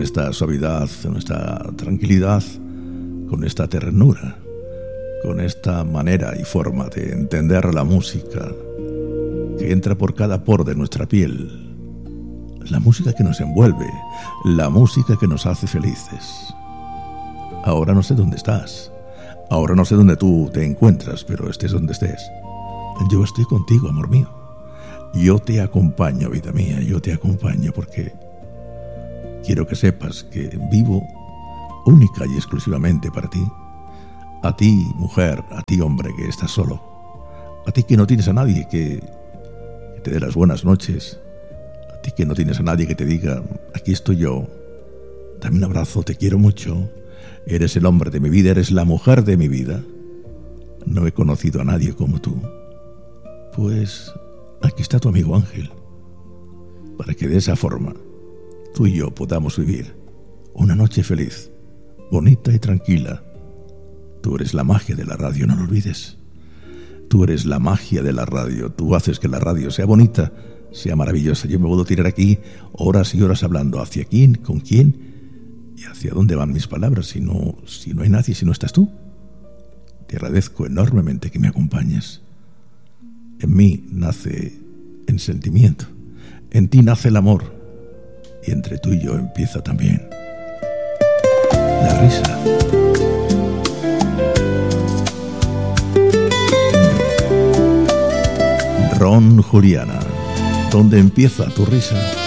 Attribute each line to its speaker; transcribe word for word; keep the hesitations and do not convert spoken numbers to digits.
Speaker 1: esta suavidad, con esta tranquilidad, con esta ternura, con esta manera y forma de entender la música que entra por cada poro de nuestra piel, la música que nos envuelve, la música que nos hace felices. Ahora no sé dónde estás, ahora no sé dónde tú te encuentras, pero estés donde estés, yo estoy contigo, amor mío. Yo te acompaño, vida mía, yo te acompaño porque quiero que sepas que vivo única y exclusivamente para ti. A ti, mujer, a ti, hombre, que estás solo. A ti que no tienes a nadie que, que te dé las buenas noches. A ti que no tienes a nadie que te diga, aquí estoy yo, dame un abrazo, te quiero mucho. Eres el hombre de mi vida, eres la mujer de mi vida. No he conocido a nadie como tú. Pues aquí está tu amigo Ángel, para que de esa forma tú y yo podamos vivir una noche feliz, bonita y tranquila. Tú eres la magia de la radio, no lo olvides. Tú eres la magia de la radio. Tú haces que la radio sea bonita, sea maravillosa. Yo me puedo tirar aquí horas y horas hablando hacia quién, con quién y hacia dónde van mis palabras si no, si no hay nadie, si no estás tú. Te agradezco enormemente que me acompañes. En mí nace el sentimiento, en ti nace el amor, y entre tú y yo empieza también la risa. Ron Juliana, ¿dónde empieza tu risa?